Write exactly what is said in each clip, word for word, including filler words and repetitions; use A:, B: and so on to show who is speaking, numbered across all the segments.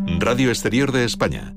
A: Radio Exterior de España.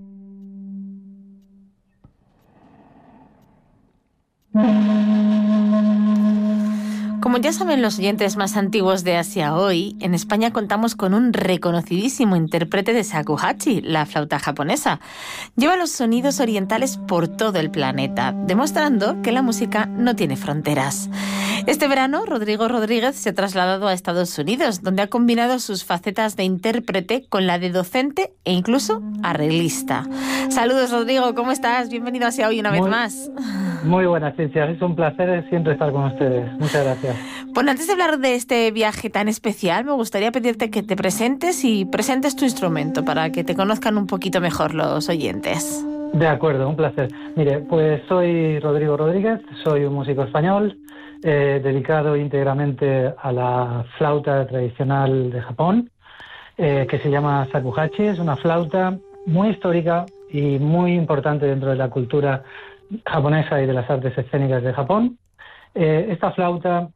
B: Como ya saben los oyentes más antiguos de Asia Hoy, en España contamos con un reconocidísimo intérprete de shakuhachi, la flauta japonesa. Lleva los sonidos orientales por todo el planeta, demostrando que la música no tiene fronteras. Este verano, Rodrigo Rodríguez se ha trasladado a Estados Unidos, donde ha combinado sus facetas de intérprete con la de docente e incluso arreglista. Saludos, Rodrigo, ¿cómo estás? Bienvenido a Asia Hoy una
C: muy,
B: vez más.
C: Muy buenas, Cintia. Es un placer siempre estar con ustedes. Muchas gracias.
B: Bueno, antes de hablar de este viaje tan especial, me gustaría pedirte que te presentes y presentes tu instrumento para que te conozcan un poquito mejor los oyentes.
C: De acuerdo, un placer. Mire, pues soy Rodrigo Rodríguez, soy un músico español eh, dedicado íntegramente a la flauta tradicional de Japón, eh, que se llama shakuhachi. Es una flauta muy histórica y muy importante dentro de la cultura japonesa y de las artes escénicas de Japón. Eh, esta flauta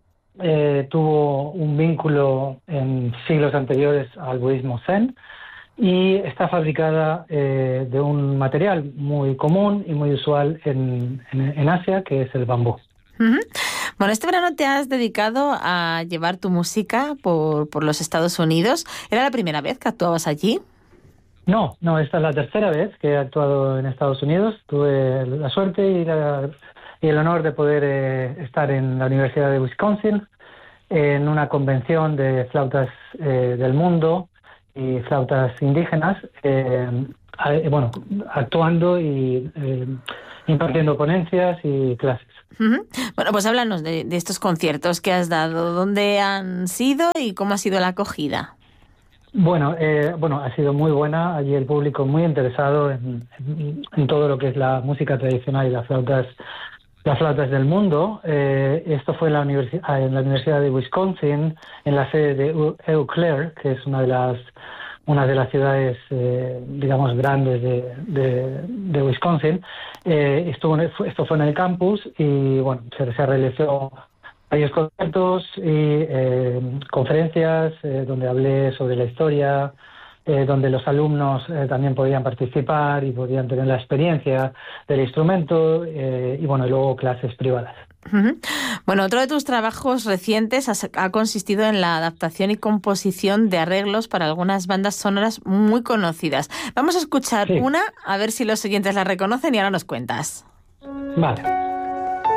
C: eh, tuvo un vínculo en siglos anteriores al budismo zen y está fabricada eh, de un material muy común y muy usual en, en, en Asia, que es el bambú.
B: Uh-huh. Bueno, este verano te has dedicado a llevar tu música por, por los Estados Unidos. ¿Era la primera vez que actuabas allí?
C: No, no, esta es la tercera vez que he actuado en Estados Unidos. Tuve la suerte y, la, y el honor de poder eh, estar en la Universidad de Wisconsin en una convención de flautas eh, del mundo y flautas indígenas, eh, eh, bueno, actuando y eh, impartiendo ponencias y clases.
B: Uh-huh. Bueno, pues háblanos de, de estos conciertos que has dado, dónde han sido y cómo ha sido la acogida.
C: Bueno, eh, bueno, ha sido muy buena. Allí el público muy interesado en, en, en todo lo que es la música tradicional y las flautas, las flautas del mundo. Eh, esto fue en la, universi- en la Universidad de Wisconsin, en la sede de Eau Claire, que es una de las una de las ciudades, eh, digamos, grandes de, de, de Wisconsin. Eh, estuvo en, esto fue en el campus y bueno, se, se realizó varios conciertos y eh, conferencias eh, donde hablé sobre la historia, eh, donde los alumnos eh, también podían participar y podían tener la experiencia del instrumento eh, y bueno, y luego clases privadas.
B: Uh-huh. Bueno, otro de tus trabajos recientes ha, ha consistido en la adaptación y composición de arreglos para algunas bandas sonoras muy conocidas. Vamos a escuchar sí. una, a ver si los oyentes la reconocen y ahora nos cuentas.
C: Vale.